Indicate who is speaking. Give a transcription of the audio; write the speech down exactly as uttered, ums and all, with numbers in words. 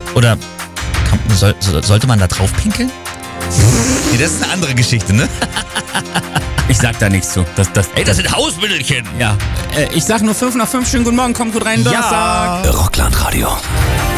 Speaker 1: Oder kann, soll, sollte man da drauf pinkeln? Nee, das ist eine andere Geschichte, ne?
Speaker 2: Ich sag da nichts zu. Das, das,
Speaker 1: Ey, das sind Hausmittelchen.
Speaker 2: Ja. Äh, ich sag nur fünf nach fünf. Schönen guten Morgen, kommt gut rein, Donnerstag.
Speaker 1: Ja.
Speaker 3: Rockland Radio.